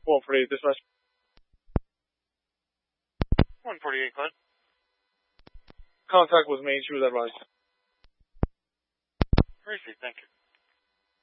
148 dispatch. 148, Glenn. Contact was made. She was advised. Received, thank you.